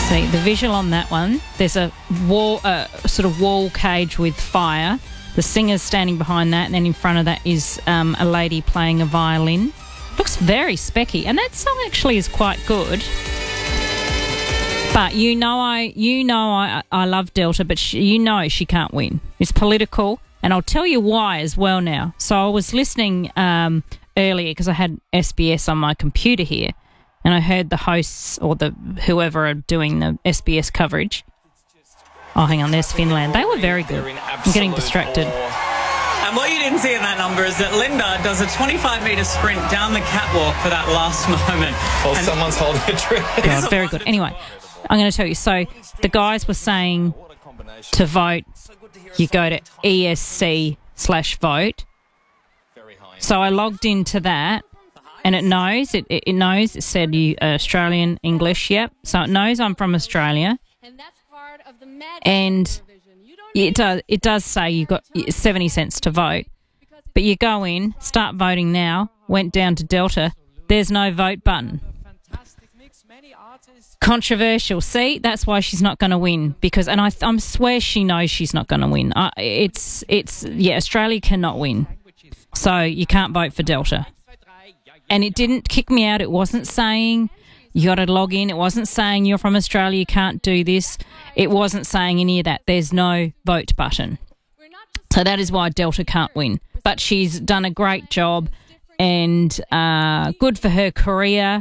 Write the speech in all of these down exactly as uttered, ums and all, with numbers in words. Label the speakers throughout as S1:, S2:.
S1: See, the visual on that one, there's a wall, uh, sort of wall cage with fire. The singer's standing behind that, and then in front of that is um, a lady playing a violin. Looks very specky, and that song actually is quite good. But you know, I you know I I love Delta, but she, you know she can't win. It's political, and I'll tell you why as well now. So I was listening um, earlier because I had S B S on my computer here. And I heard the hosts or the whoever are doing the S B S coverage. Oh, hang on, there's Finland. They were very good. I'm getting distracted.
S2: And what you didn't see in that number is that Linda does a twenty-five metre sprint down the catwalk for that last moment.
S3: Well,
S2: and
S3: someone's holding a drink.
S1: God, very good. Anyway, I'm going to tell you. So the guys were saying to vote, you go to E S C slash vote. So I logged into that. And it knows, it, it knows, it said you uh, Australian, English, yep. So it knows I'm from Australia.
S4: And that's part of the
S1: and it does, it does say you've got seventy cents to vote. But you go in, start voting now, went down to Delta, there's no vote button. Controversial. See, that's why she's not going to win. Because, and I I swear she knows she's not going to win. Uh, it's, it's, yeah, Australia cannot win. So you can't vote for Delta. And it didn't kick me out. It wasn't saying you got to log in. It wasn't saying you're from Australia, you can't do this. It wasn't saying any of that. There's no vote button. So that is why Delta can't win. But she's done a great job and uh, good for her career.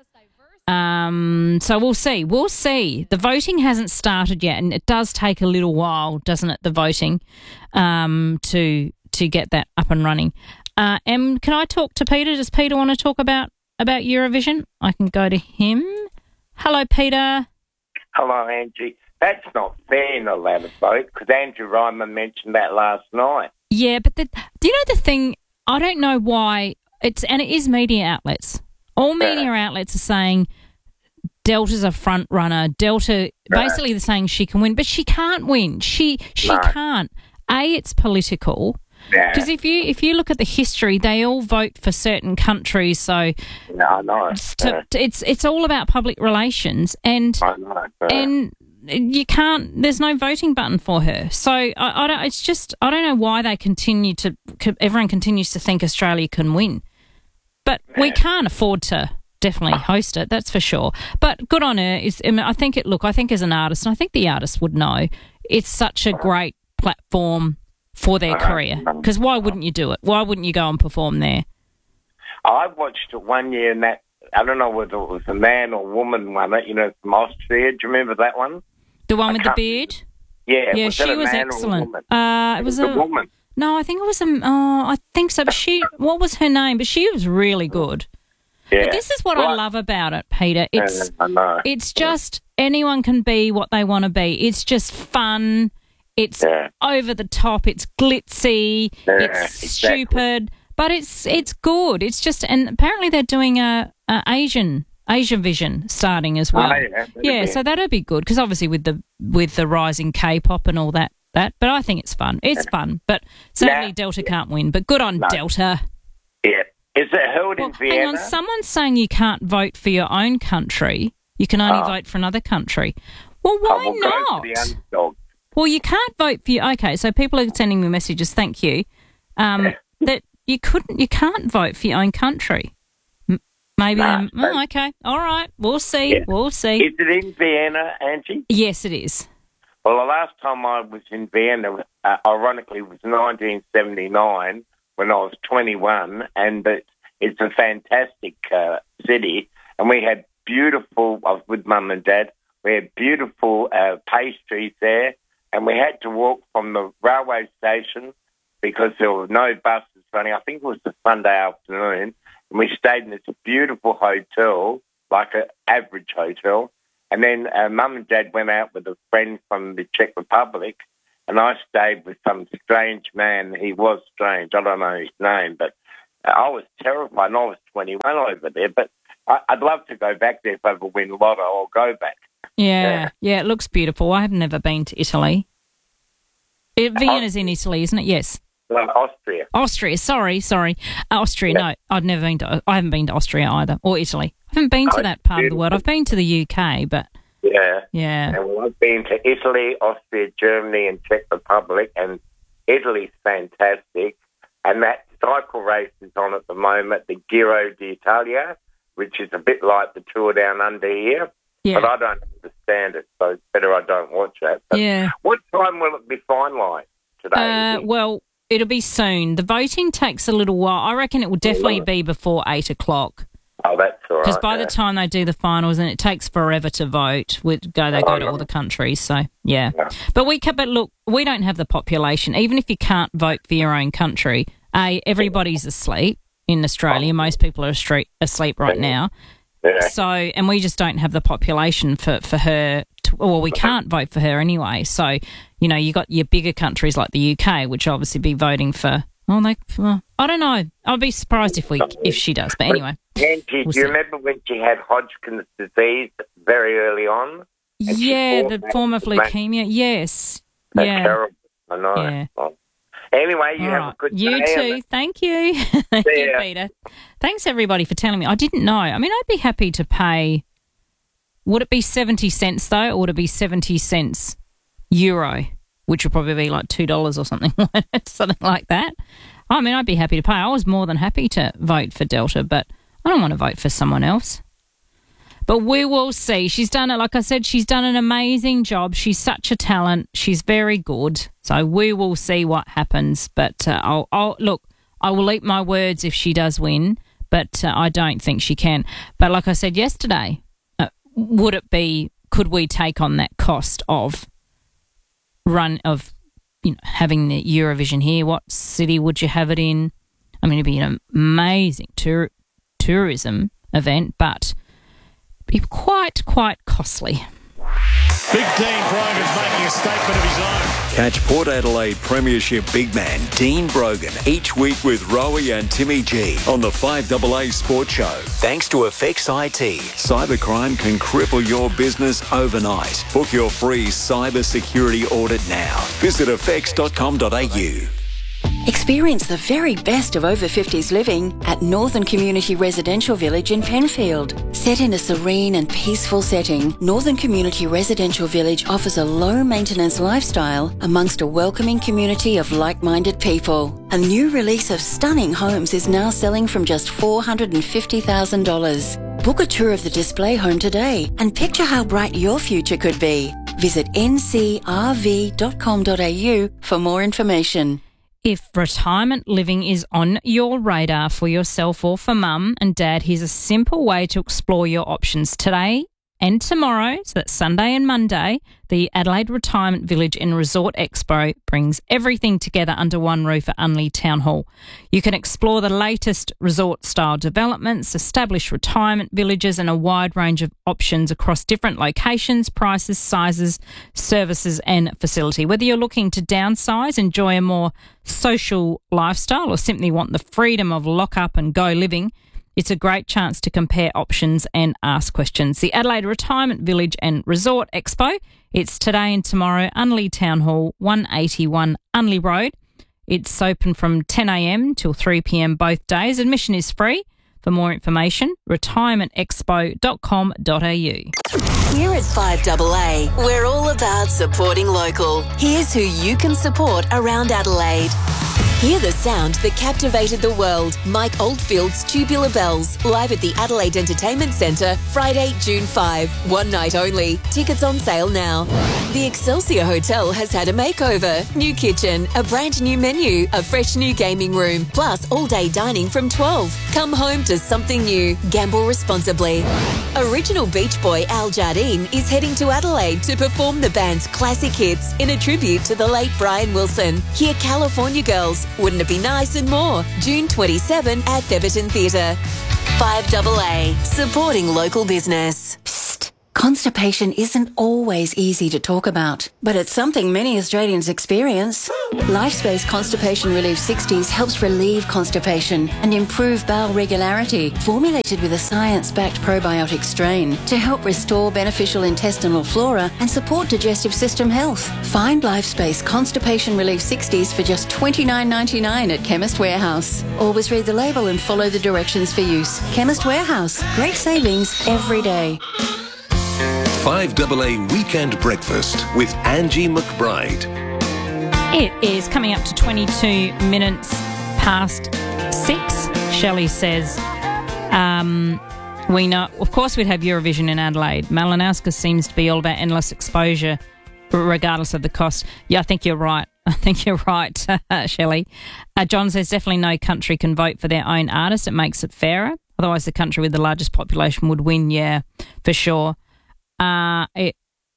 S1: Um, so we'll see. We'll see. The voting hasn't started yet, and it does take a little while, doesn't it, the voting, um, to to get that up and running. Uh, and can I talk to Peter? Does Peter want to talk about, about Eurovision? I can go to him. Hello, Peter.
S5: Hello, Angie. That's not fair, not allowed to vote, because Andrew Ryman mentioned that last night.
S1: Yeah, but the, do you know the thing? I don't know why it's, and it is media outlets. All media
S5: Yeah.
S1: outlets are saying Delta's a front runner. Delta,
S5: Right.
S1: basically, they're saying she can win, but she can't win. She she
S5: No.
S1: can't. A, it's political.
S5: Yeah.
S1: Because if you if you look at the history, they all vote for certain countries. So
S5: No, I know.
S1: it's to, to- it's it's all about public relations, and
S5: I know. Yeah.
S1: and you can't. There's no voting button for her. So I, I don't. It's just I don't know why they continue to. Everyone continues to think Australia can win, but we can't afford to definitely host it. That's for sure. But good on her. Is I, mean, I think it. Look, I think as an artist, and I think the artist would know, it's such a great platform for their career. Because why wouldn't you do it? Why wouldn't you go and perform there?
S5: I watched it one year, and that, I don't know whether it was a man or woman won it, you know, from Austria. Do you remember that one?
S1: The one
S5: I
S1: with the
S5: can't-
S1: beard?
S5: Yeah,
S1: Yeah,
S5: was
S1: she
S5: that a
S1: was
S5: man or a
S1: excellent.
S5: woman?
S1: Uh, it
S5: It
S1: was
S5: was
S1: a
S5: a woman.
S1: No, I think it was a. Oh, I think so. But she, what was her name? But she was really good.
S5: Yeah.
S1: But this is what I
S5: Right.
S1: love about it, Peter. It's
S5: Yeah, I know.
S1: it's just anyone can be what they want to be. It's just fun. It's
S5: Yeah.
S1: over the top. It's glitzy.
S5: Yeah,
S1: it's
S5: exactly.
S1: stupid, but it's it's good. It's just, and apparently they're doing a, a Asian Asian Vision starting as well.
S5: Oh, yeah, that'd
S1: yeah,
S5: be-
S1: so that'd be good because obviously with the with the rising K-pop and all that that. But I think it's fun. It's fun, but sadly
S5: Nah.
S1: Delta can't win. But good on
S5: No.
S1: Delta.
S5: Yeah. Is it held
S1: Well,
S5: in
S1: hang
S5: Vienna?
S1: on, someone's saying you can't vote for your own country. You can only
S5: Oh.
S1: vote for another country. Well,
S5: I
S1: why
S5: will go
S1: not?
S5: for the underdog.
S1: Well, you can't vote for your... Okay, so people are sending me messages, thank you, um, that you couldn't, you can't vote for your own country. M- Maybe...
S5: Nah,
S1: them- oh, okay, all right, we'll see,
S5: Yeah.
S1: we'll see.
S5: Is it in Vienna, Angie?
S1: Yes, it is.
S5: Well, the last time I was in Vienna, uh, ironically, was nineteen seventy-nine when I was twenty-one, and it's, it's a fantastic uh, city, and we had beautiful, I was with Mum and Dad, we had beautiful uh, pastries there, and we had to walk from the railway station because there were no buses running. I think it was a Sunday afternoon, and we stayed in this beautiful hotel, like an average hotel. And then uh, Mum and Dad went out with a friend from the Czech Republic, and I stayed with some strange man. He was strange. I don't know his name, but I was terrified. And I was twenty-one over there, but I, I'd love to go back there if I ever win lotto. I'll go back.
S1: Yeah,
S5: Yeah.
S1: yeah, it looks beautiful. I have never been to Italy. It, Vienna's in Italy, isn't it? Yes.
S5: Well, Austria.
S1: Austria, sorry, sorry. Uh, Austria,
S5: Yeah.
S1: no, I've never been to, I haven't been to Austria either, or Italy. I haven't been to
S5: Oh,
S1: that part of the
S5: beautiful.
S1: world. I've been to the U K, but
S5: Yeah, Yeah.
S1: Yeah.
S5: And I've been to Italy, Austria, Germany, and Czech Republic, and Italy's fantastic. And that cycle race is on at the moment, the Giro d'Italia, which is a bit like the Tour Down Under here.
S1: Yeah.
S5: But I don't understand it, so it's better I don't watch that. But
S1: Yeah.
S5: what time will it be finalised today?
S1: Uh, well, it'll be soon. The voting takes a little while. I reckon it will definitely be before eight o'clock.
S5: Oh, that's all right.
S1: Because by
S5: yeah.
S1: the time they do the finals, and it takes forever to vote, we go they go
S5: Oh,
S1: to
S5: no.
S1: all the countries. So yeah,
S5: Yeah.
S1: but we can. But look, we don't have the population. Even if you can't vote for your own country, a everybody's asleep in Australia. Most people are asleep asleep right now.
S5: Yeah.
S1: So, and we just don't have the population for for her. To, well, we can't vote for her anyway. So, you know, you got your bigger countries like the U K, which obviously be voting for. Oh, they. Well, I don't know. I'll be surprised if we if she does. But anyway.
S5: Angie,
S1: We'll
S5: do
S1: see.
S5: you remember when she had Hodgkin's disease very early on? And she
S1: Yeah,
S5: fought
S1: the
S5: back
S1: form of
S5: and back?
S1: leukemia. Yes.
S5: That's
S1: yeah.
S5: terrible. I know.
S1: Yeah.
S5: Well, anyway, you
S1: All
S5: have
S1: right.
S5: a good
S1: You
S5: day.
S1: too. Thank you. Thank
S5: See
S1: you,
S5: ya.
S1: Peter. Thanks, everybody, for telling me. I didn't know. I mean, I'd be happy to pay. Would it be seventy cents, though, or would it be seventy cents euro, which would probably be like two dollars or something, something like that? I mean, I'd be happy to pay. I was more than happy to vote for Delta, but I don't want to vote for someone else. But we will see. She's done it, like I said, she's done an amazing job. She's such a talent. She's very good. So we will see what happens. But uh, I'll, I'll look, I will eat my words if she does win, but uh, I don't think she can. But like I said yesterday, uh, would it be, could we take on that cost of run, of, you know, having the Eurovision here? What city would you have it in? I mean, it'd be an amazing tour, tourism event, but be quite, quite costly.
S3: Big Dean Brogan's making a statement of his own.
S4: Catch Port Adelaide Premiership big man Dean Brogan each week with Rowie and Timmy G on the five A A Sports Show. Thanks to Effects I T. Cybercrime can cripple your business overnight. Book your free cyber security audit now. Visit effects dot com dot a u.
S6: Experience the very best of over fifties living at Northern Community Residential Village in Penfield. Set in a serene and peaceful setting, Northern Community Residential Village offers a low-maintenance lifestyle amongst a welcoming community of like-minded people. A new release of stunning homes is now selling from just four hundred fifty thousand dollars. Book a tour of the display home today and picture how bright your future could be. Visit n c r v dot com dot a u for more information.
S1: If retirement living is on your radar for yourself or for mum and dad, here's a simple way to explore your options today and tomorrow. So that's Sunday and Monday. The Adelaide Retirement Village and Resort Expo brings everything together under one roof at Unley Town Hall. You can explore the latest resort-style developments, established retirement villages and a wide range of options across different locations, prices, sizes, services and facility. Whether you're looking to downsize, enjoy a more social lifestyle or simply want the freedom of lock-up and go living, it's a great chance to compare options and ask questions. The Adelaide Retirement Village and Resort Expo. It's today and tomorrow, Unley Town Hall, one eighty-one Unley Road. It's open from ten a m till three p m both days. Admission is free. For more information, retirement expo dot com dot a u.
S6: Here at five A A, we're all about supporting local. Here's who you can support around Adelaide. Hear the sound that captivated the world. Mike Oldfield's Tubular Bells, live at the Adelaide Entertainment Centre, Friday, June fifth. One night only. Tickets on sale now. The Excelsior Hotel has had a makeover. New kitchen, a brand new menu, a fresh new gaming room, plus all-day dining from twelve. Come home to something new. Gamble responsibly. Original Beach Boy Al Jardine is heading to Adelaide to perform the band's classic hits in a tribute to the late Brian Wilson. Hear California Girls, Wouldn't It Be Nice and more. June twenty-seventh at Theberton Theatre. five A A, supporting local business. Psst. Constipation isn't always easy to talk about, but it's something many Australians experience. LifeSpace Constipation Relief sixties helps relieve constipation and improve bowel regularity, formulated with a science-backed probiotic strain to help restore beneficial intestinal flora and support digestive system health. Find LifeSpace Constipation Relief sixties for just twenty-nine ninety-nine at Chemist Warehouse. Always read the label and follow the directions for use. Chemist Warehouse, great savings every day.
S7: five A A Weekend Breakfast with Angie McBride.
S1: It is coming up to twenty-two minutes past six. Shelley says, um, we know, of course we'd have Eurovision in Adelaide. Malinowska seems to be all about endless exposure regardless of the cost. Yeah, I think you're right. I think you're right, Shelley. Uh, John says definitely no country can vote for their own artist. It makes it fairer. Otherwise, the country with the largest population would win. Yeah, for sure. Uh, it,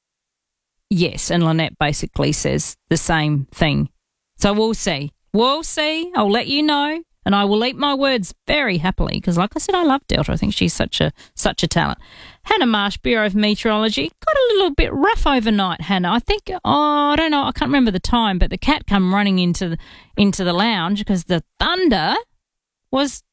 S1: yes, and Lynette basically says the same thing. So we'll see. We'll see. I'll let you know, and I will eat my words very happily because, like I said, I love Delta. I think she's such a such a talent. Hannah Marsh, Bureau of Meteorology, got a little bit rough overnight, Hannah. I think, oh, I don't know, I can't remember the time, but the cat come running into the, into the lounge because the thunder was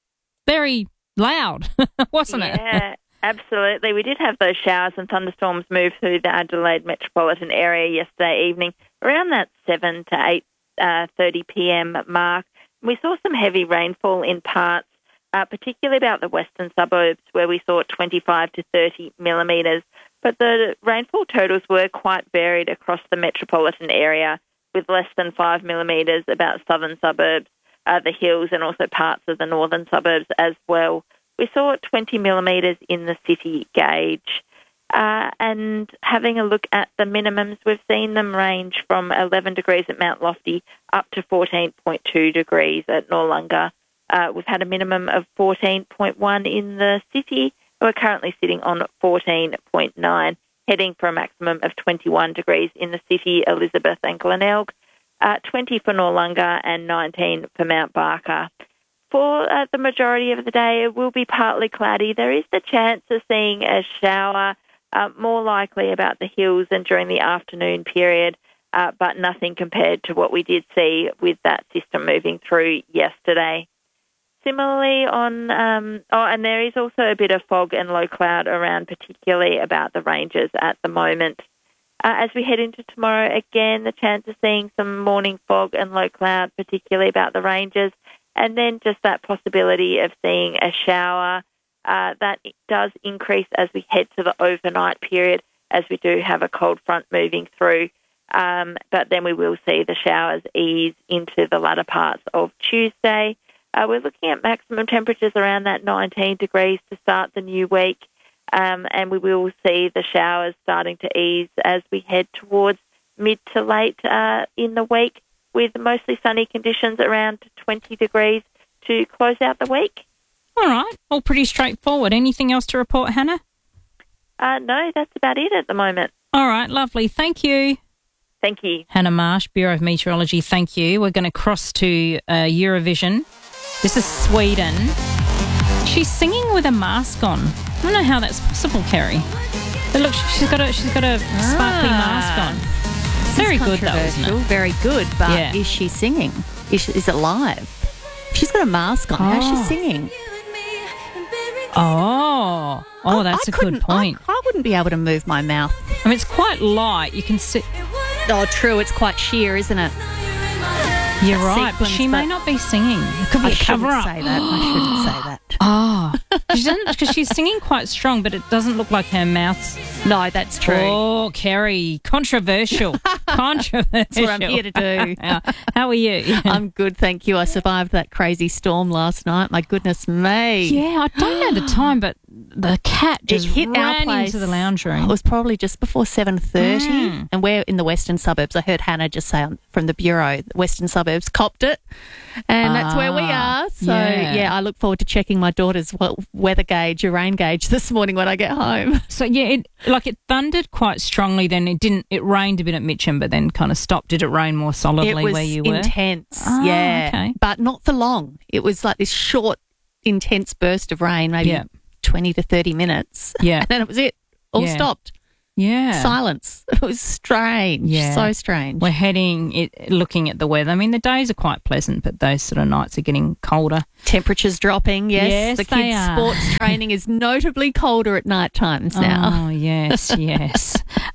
S1: very loud, wasn't
S8: yeah,
S1: it?
S8: Yeah, absolutely. We did have those showers and thunderstorms move through the Adelaide metropolitan area yesterday evening around that seven to eight thirty p.m. mark. We saw some heavy rainfall in parts, uh, particularly about the western suburbs, where we saw twenty-five to thirty millimetres. But the rainfall totals were quite varied across the metropolitan area, with less than five millimetres about southern suburbs, uh, the hills, and also parts of the northern suburbs as well. We saw twenty millimetres in the city gauge. Uh, and having a look at the minimums, we've seen them range from eleven degrees at Mount Lofty up to fourteen point two degrees at Noarlunga. Uh, we've had a minimum of fourteen point one in the city. We're currently sitting on fourteen point nine, heading for a maximum of twenty-one degrees in the city, Elizabeth and Glenelg, uh, twenty for Noarlunga and nineteen for Mount Barker. For uh, the majority of the day, it will be partly cloudy. There is the chance of seeing a shower, Uh, more likely about the hills and during the afternoon period, uh, but nothing compared to what we did see with that system moving through yesterday. Similarly on, um, oh, and there is also a bit of fog and low cloud around, particularly about the ranges at the moment. Uh, as we head into tomorrow, again, the chance of seeing some morning fog and low cloud, particularly about the ranges, and then just that possibility of seeing a shower. Uh, that does increase as we head to the overnight period, as we do have a cold front moving through. Um, but then we will see the showers ease into the latter parts of Tuesday. Uh, we're looking at maximum temperatures around that nineteen degrees to start the new week, um, and we will see the showers starting to ease as we head towards mid to late uh, in the week, with mostly sunny conditions around twenty degrees to close out the week.
S1: All right, all pretty straightforward. Anything else to report, Hannah?
S8: Uh, no, that's about it at the moment.
S1: All right, lovely. Thank you.
S8: Thank you.
S1: Hannah Marsh, Bureau of Meteorology, thank you. We're going to cross to uh, Eurovision. This is Sweden. She's singing with a mask on. I don't know how that's possible, Kerry. But look, she's got a she's got a sparkly
S9: Ah.
S1: mask on. Very good, though, isn't it?
S9: Very good, but
S1: Yeah.
S9: is she singing? Is, she, is it live? She's got a mask on. How's she
S1: Oh.
S9: singing?
S1: Oh, oh,
S9: I-
S1: that's
S9: I
S1: a good
S9: couldn't-
S1: point.
S9: I, I wouldn't be able to move my mouth.
S1: I mean, it's quite light. You can sit.
S9: Oh, true. It's quite sheer, isn't it?
S1: You're right, but
S9: sequence,
S1: she may
S9: but-
S1: not be singing. It could be
S9: I
S1: a
S9: shouldn't
S1: cover up.
S9: say that. I shouldn't say that.
S1: Oh, she doesn't, because she's singing quite strong, but it doesn't look like her mouth's.
S9: No, that's true.
S1: Oh, Kerry, controversial, controversial.
S9: That's what I'm here to do.
S1: How are you?
S9: I'm good, thank you. I survived that crazy storm last night. My goodness me.
S1: Yeah, I don't know the time, but the cat
S9: It
S1: just
S9: hit our
S1: ran
S9: place.
S1: into the lounge room.
S9: It was probably just before seven thirty,
S1: Mm.
S9: and we're in the western suburbs. I heard Hannah just say on, from the Bureau, the western suburbs copped it, and that's where we
S1: Ah,
S9: are. So,
S1: yeah.
S9: yeah. I look forward to checking my daughter's well, weather gauge, or rain gauge this morning when I get home.
S1: So yeah, it, like it thundered quite strongly. Then it didn't. It rained a bit at Mitcham, but then kind of stopped. Did it rain more solidly
S9: It was
S1: where you were?
S9: intense,
S1: Ah,
S9: yeah,
S1: okay.
S9: but not for long. It was like this short, intense burst of rain, maybe
S1: Yeah.
S9: twenty to thirty minutes.
S1: Yeah.
S9: And then it was it. All
S1: Yeah.
S9: stopped.
S1: Yeah.
S9: Silence. It was strange.
S1: Yeah.
S9: So strange.
S1: We're heading, it, looking at the weather. I mean, the days are quite pleasant, but those sort of nights are getting colder.
S9: Temperatures dropping, yes.
S1: Yes,
S9: the
S1: they
S9: kids'
S1: are.
S9: sports training is notably colder at night times now.
S1: Oh, yes, yes.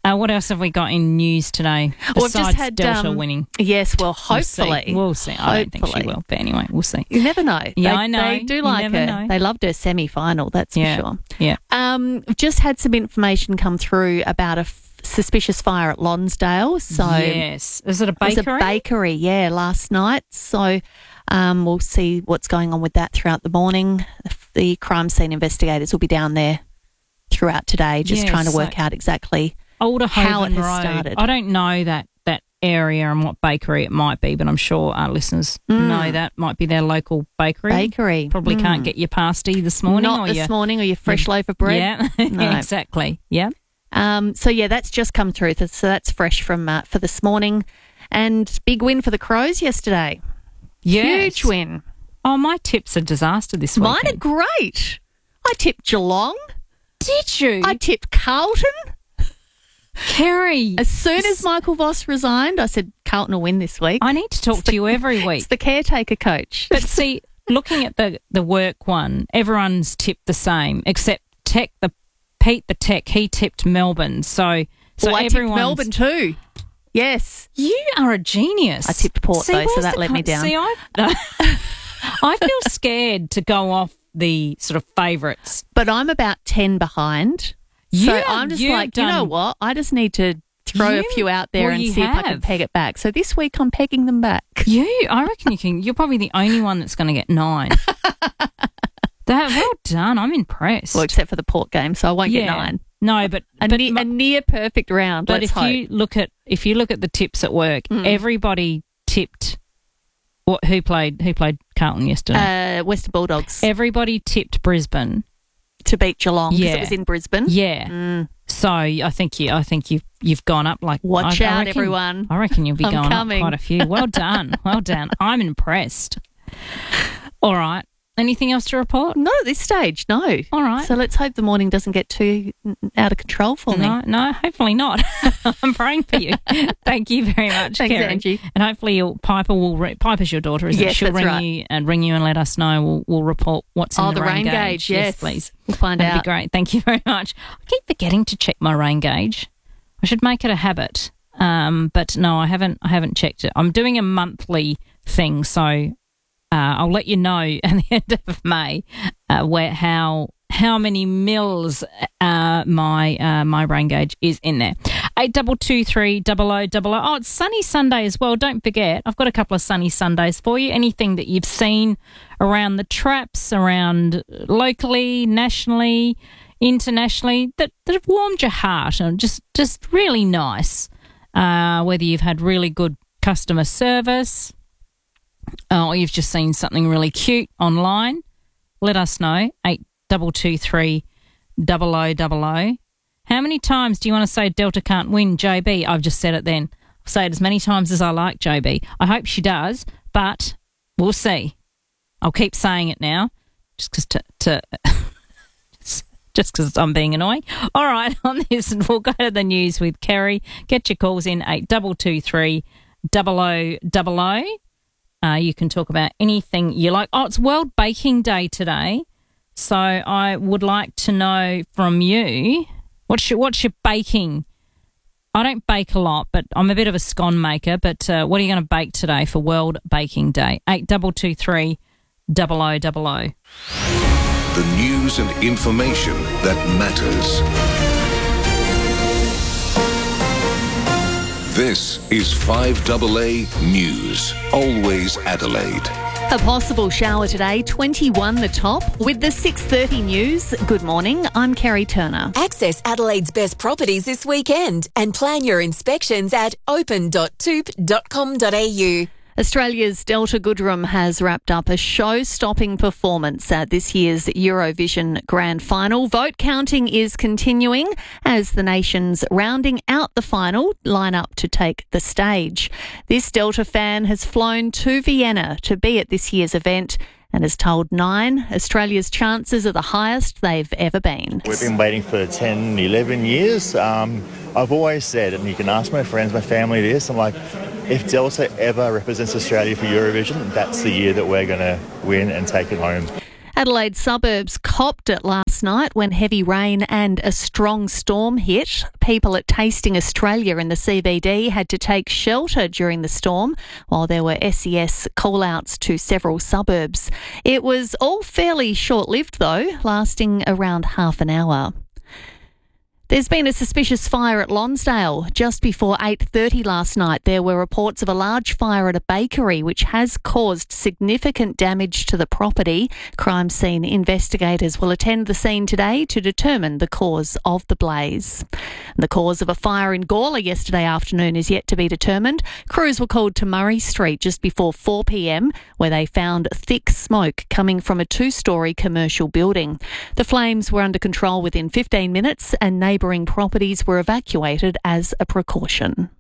S1: Uh, what else have we got in news today
S9: Well, we've
S1: besides
S9: just had,
S1: Delta
S9: um,
S1: winning?
S9: Yes, well,
S1: We'll see.
S9: hopefully.
S1: We'll see. I don't think she
S9: Hopefully.
S1: will, but anyway, we'll see.
S9: You never know.
S1: Yeah,
S9: they,
S1: I know.
S9: They do
S1: You
S9: like
S1: never
S9: her.
S1: know.
S9: They loved her semi-final, that's
S1: Yeah,
S9: for sure.
S1: yeah.
S9: Um, we've just had some information come through about a f- suspicious fire at Lonsdale. So
S1: yes. Is it a
S9: It was
S1: bakery?
S9: a bakery, yeah, last night. So um, we'll see what's going on with that throughout the morning. The crime scene investigators will be down there throughout today, just
S1: Yeah,
S9: trying to
S1: so-
S9: work out exactly
S1: Older
S9: how it
S1: Hoven
S9: has
S1: Road.
S9: started.
S1: I don't know that, that area and what bakery it might be, but I'm sure our listeners know that might be their local bakery.
S9: bakery.
S1: Probably
S9: Mm.
S1: can't get your pasty this morning.
S9: Not
S1: or
S9: this
S1: your,
S9: morning or your fresh loaf of bread.
S1: Yeah,
S9: No.
S1: exactly. Yeah.
S9: Um, so, yeah, that's just come through. So that's fresh from uh, for this morning. And big win for the Crows yesterday.
S1: Yes.
S9: Huge win.
S1: Oh, my tips are disaster this weekend.
S9: Mine are great. I tipped Geelong.
S1: Did you?
S9: I tipped Carlton.
S1: Kerry.
S9: As soon as Michael Voss resigned, I said Carlton will win this week.
S1: I need to talk to you every week.
S9: It's the caretaker coach.
S1: But see, looking at the, the work one, everyone's tipped the same, except Tech, the Pete the Tech, he tipped Melbourne. So, so
S9: well, I tipped
S1: everyone's...
S9: Melbourne too. Yes.
S1: You are a genius.
S9: I tipped Port,
S1: See,
S9: though, so
S1: where's
S9: that
S1: the
S9: let me
S1: con-
S9: down.
S1: See, I, I feel scared to go off the sort of favourites.
S9: But I'm about ten behind.
S1: You
S9: so
S1: have-
S9: I'm just
S1: you've
S9: like, you know
S1: done-
S9: what? I just need to throw
S1: You-
S9: a few out there
S1: well,
S9: and
S1: you
S9: see if I can
S1: have.
S9: peg it back. So this week I'm pegging them back.
S1: You, I reckon you can. You're probably the only one that's going to get nine. That well done. I'm impressed.
S9: Well, except for the Port game, so I won't get nine.
S1: No, but
S9: A,
S1: but,
S9: ne-
S1: my-
S9: a near perfect round.
S1: but
S9: let's
S1: if
S9: hope.
S1: you look at if you look at the tips at work,
S9: Mm.
S1: everybody tipped. What who played who played Carlton yesterday?
S9: uh, Western Bulldogs
S1: Everybody tipped Brisbane.
S9: to beat Geelong because
S1: Yeah.
S9: it was in Brisbane.
S1: Yeah.
S9: Mm.
S1: So I think you I think you've you've gone up like
S9: Watch
S1: I, I
S9: out,
S1: reckon-
S9: everyone.
S1: I reckon you'll be
S9: I'm
S1: going
S9: coming.
S1: up quite a few. Well done. Well done. I'm impressed. All right. Anything else to report?
S9: Not at this stage, no.
S1: All right.
S9: So let's hope the morning doesn't get too mm, out of control for me.
S1: No, no, hopefully not. I'm praying for you. Thank you very much,
S9: Thanks,
S1: Kerry.
S9: Angie.
S1: And hopefully you'll, Piper will re- Piper's your daughter, isn't it?
S9: Yes,
S1: She'll
S9: that's
S1: ring
S9: right.
S1: you and ring you and let us know. We'll we'll report what's in
S9: Oh,
S1: the,
S9: the rain gauge, yes.
S1: please.
S9: We'll find
S1: That'd
S9: out.
S1: be great. Thank you very much. I keep forgetting to check my rain gauge. I should make it a habit. Um, but no, I haven't. I haven't checked it. I'm doing a monthly thing, so. Uh, I'll let you know at the end of May uh, where how how many mils uh, my uh, my rain gauge is in there. Eight double two three double o double o. Oh, it's sunny Sunday as well. Don't forget, I've got a couple of sunny Sundays for you. Anything that you've seen around the traps, around locally, nationally, internationally, that, that have warmed your heart and just just really nice. Uh, whether you've had really good customer service. Uh, or you've just seen something really cute online, let us know. Eight double two three double o double o. How many times do you want to say Delta can't win, J B? I've just said it then. I'll say it as many times as I like, J B. I hope she does, but we'll see. I'll keep saying it now, just because to, to just because I'm being annoying. All right, on this, we'll go to the news with Kerry. Get your calls in eight double two three double o double o. Uh, you can talk about anything you like. Oh, it's World Baking Day today. So I would like to know from you, what's your, what's your baking? I don't bake a lot, but I'm a bit of a scone maker. But uh, what are you going to bake today for World Baking Day? eight double two three double o double o.
S7: The news and information that matters. This is five double A News. Always Adelaide.
S9: A possible shower today, twenty-one the top. With the six thirty news, good morning, I'm Kerry Turner.
S6: Access Adelaide's best properties this weekend and plan your inspections at open dot toop dot com dot a u.
S9: Australia's Delta Goodrem has wrapped up a show-stopping performance at this year's Eurovision Grand Final. Vote counting is continuing as the nations rounding out the final line up to take the stage. This Delta fan has flown to Vienna to be at this year's event and has told Nine Australia's chances are the highest they've ever been.
S10: We've been waiting for ten, eleven years. Um, I've always said, and you can ask my friends, my family this, I'm like, if Delta ever represents Australia for Eurovision, that's the year that we're going to win and take it home.
S9: Adelaide suburbs copped it last last night when heavy rain and a strong storm hit. People at Tasting Australia in the C B D had to take shelter during the storm, while there were S E S call-outs to several suburbs. It was all fairly short-lived though, lasting around half an hour. There's been a suspicious fire at Lonsdale. Just before eight thirty last night, there were reports of a large fire at a bakery which has caused significant damage to the property. Crime scene investigators will attend the scene today to determine the cause of the blaze. The cause of a fire in Gawler yesterday afternoon is yet to be determined. Crews were called to Murray Street just before four p.m, where they found thick smoke coming from a two-storey commercial building. The flames were under control within fifteen minutes and neighbouring properties were evacuated as a precaution.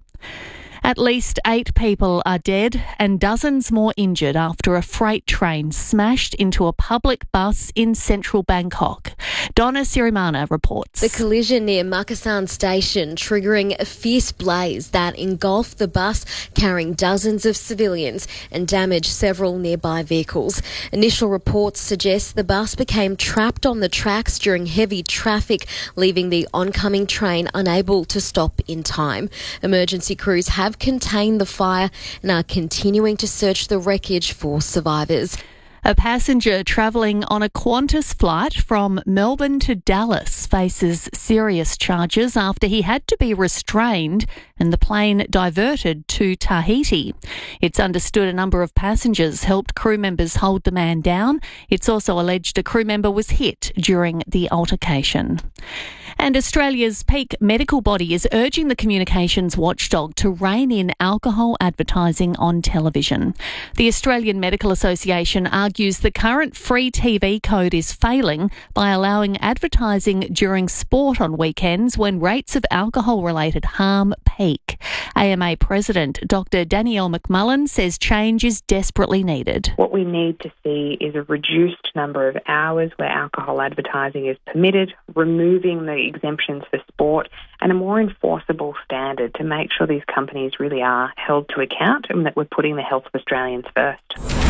S9: At least eight people are dead and dozens more injured after a freight train smashed into a public bus in central Bangkok. Donna Sirimana reports.
S11: The collision near Makassan station triggering a fierce blaze that engulfed the bus carrying dozens of civilians and damaged several nearby vehicles. Initial reports suggest the bus became trapped on the tracks during heavy traffic, leaving the oncoming train unable to stop in time. Emergency crews have contained the fire and are continuing to search the wreckage for survivors.
S9: A passenger travelling on a Qantas flight from Melbourne to Dallas faces serious charges after he had to be restrained and the plane diverted to Tahiti. It's understood a number of passengers helped crew members hold the man down. It's also alleged a crew member was hit during the altercation. And Australia's peak medical body is urging the communications watchdog to rein in alcohol advertising on television. The Australian Medical Association argues the current free T V code is failing by allowing advertising during sport on weekends when rates of alcohol-related harm peak. A M A President Doctor Danielle McMullen says change is desperately needed.
S12: What we need to see is a reduced number of hours where alcohol advertising is permitted, removing the exemptions for sport, and a more enforceable standard to make sure these companies really are held to account and that we're putting the health of Australians first.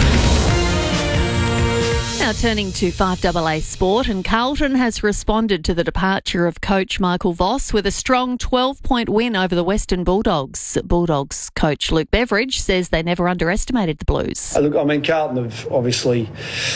S9: Now turning to five A A sport, and Carlton has responded to the departure of coach Michael Voss with a strong twelve-point win over the Western Bulldogs. Bulldogs coach Luke Beveridge says they never underestimated the Blues.
S13: Look, I mean, Carlton have obviously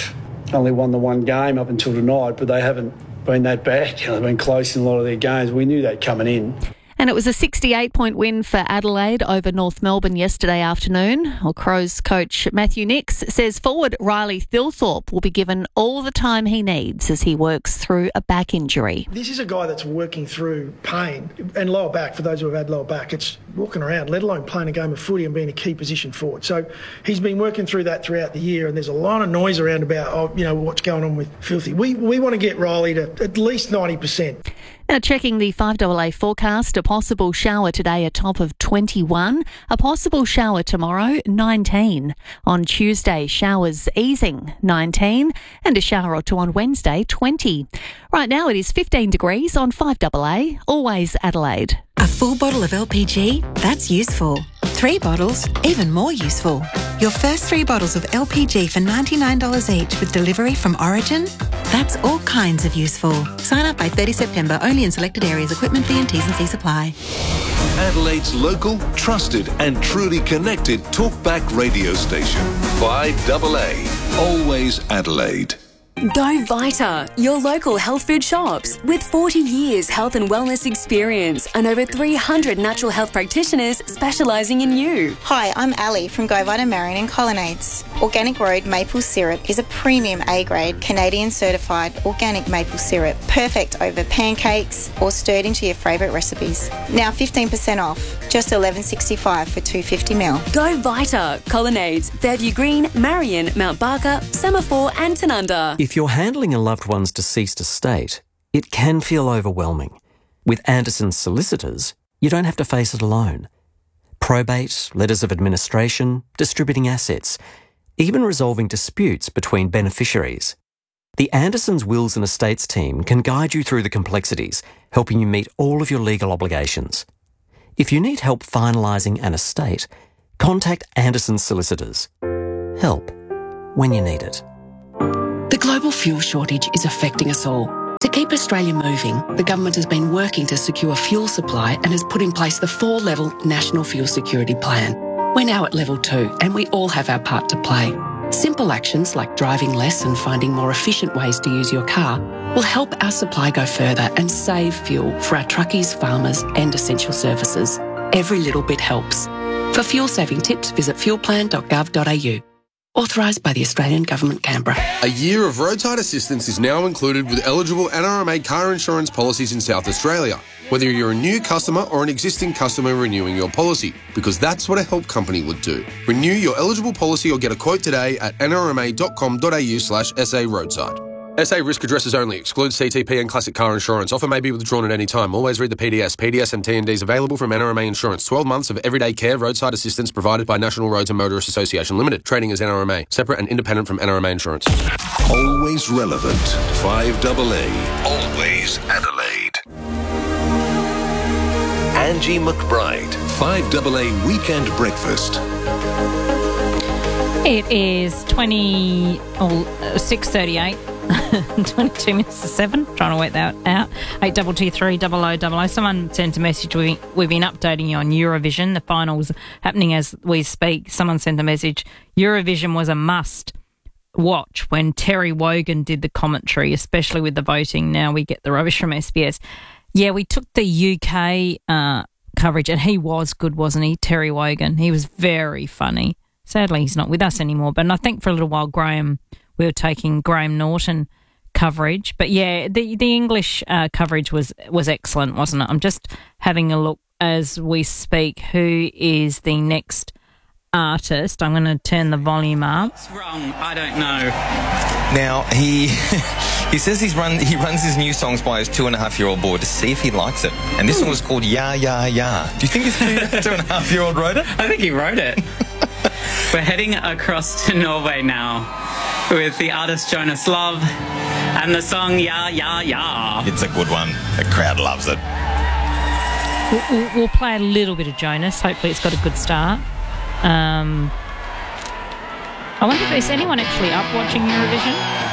S13: only won the one game up until tonight, but they haven't been that bad. You know, they've been close in a lot of their games. We knew that coming in.
S9: And it was a sixty-eight point win for Adelaide over North Melbourne yesterday afternoon. Well, Crows coach Matthew Nix says forward Riley Thilthorpe will be given all the time he needs as he works through a back injury.
S14: This is a guy that's working through pain and lower back. For those who have had lower back, it's walking around, let alone playing a game of footy and being a key position forward. So he's been working through that throughout the year, and there's a lot of noise around about, oh, you know, what's going on with Filthy. We, we want to get Riley to at least ninety percent.
S9: Now checking the five A A forecast, a possible shower today a top of twenty-one, a possible shower tomorrow nineteen. On Tuesday, showers easing nineteen, and a shower or two on Wednesday twenty. Right now it is fifteen degrees on five A A, always Adelaide.
S15: A full bottle of L P G? That's useful. Three bottles? Even more useful. Your first three bottles of L P G for ninety-nine dollars each with delivery from Origin? That's all kinds of useful. Sign up by thirtieth September, only in selected areas. Equipment fee and T's and C's apply.
S7: Adelaide's local, trusted and truly connected talkback radio station. five A A. Always Adelaide.
S16: Go Vita, your local health food shops. With forty years health and wellness experience and over three hundred natural health practitioners specialising in you.
S17: Hi, I'm Ali from Go Vita Marion and Colonnades. Organic Road maple syrup is a premium A-grade Canadian certified organic maple syrup, perfect over pancakes or stirred into your favourite recipes. Now fifteen percent off, just eleven dollars sixty-five for two hundred fifty milliliters.
S16: Go Vita, Colonnades, Fairview Green, Marion, Mount Barker, Semaphore and Tanunda.
S18: If you're handling a loved one's deceased estate, it can feel overwhelming. With Anderson's solicitors, you don't have to face it alone. Probate, letters of administration, distributing assets, even resolving disputes between beneficiaries. The Anderson's Wills and Estates team can guide you through the complexities, helping you meet all of your legal obligations. If you need help finalising an estate, contact Anderson's solicitors. Help when you need it.
S19: The global fuel shortage is affecting us all. To keep Australia moving, the government has been working to secure fuel supply and has put in place the four-level National Fuel Security Plan. We're now at level two, and we all have our part to play. Simple actions like driving less and finding more efficient ways to use your car will help our supply go further and save fuel for our truckies, farmers and essential services. Every little bit helps. For fuel-saving tips, visit fuel plan dot gov dot a u. Authorised by the Australian Government, Canberra.
S20: A year of roadside assistance is now included with eligible N R M A car insurance policies in South Australia, whether you're a new customer or an existing customer renewing your policy, because that's what a help company would do. Renew your eligible policy or get a quote today at n r m a dot com dot a u slash s a roadside. S A risk addresses only. Excludes C T P and classic car insurance. Offer may be withdrawn at any time. Always read the P D S. P D S and T and Ds available from N R M A Insurance. twelve months of everyday care roadside assistance provided by National Roads and Motorists Association Limited. Trading as N R M A. Separate and independent from N R M A Insurance.
S7: Always relevant. five double A. Always Adelaide. Angie McBride. five double A Weekend Breakfast.
S1: It is twenty or six thirty-eight. twenty-two minutes to seven. Trying to work that out. Eight double two three double o double o. Someone sent a message. We we've been updating you on Eurovision. The finals happening as we speak. Someone sent a message. Eurovision was a must watch when Terry Wogan did the commentary, especially with the voting. Now we get the rubbish from S B S. Yeah, we took the U K uh, coverage, and he was good, wasn't he? Terry Wogan. He was very funny. Sadly, he's not with us anymore. But I think for a little while, Graham, we were taking Graham Norton coverage. But yeah, the the English uh, coverage was was excellent, wasn't it? I'm just having a look as we speak. Who is the next artist? I'm going to turn the volume up.
S2: What's wrong? I don't know.
S21: Now he he says he's run he runs his new songs by his two and a half year old boy to see if he likes it. And this Ooh. one was called Ya Ya Ya. Do you think his two, two and a half year old wrote it?
S2: I think he wrote it. We're heading across to Norway now with the artist Jonas Love and the song Ya Ya Ya.
S21: It's a good one. The crowd loves it.
S1: We'll, we'll, we'll play a little bit of Jonas. Hopefully it's got a good start. Um, I wonder if is anyone actually up watching Eurovision?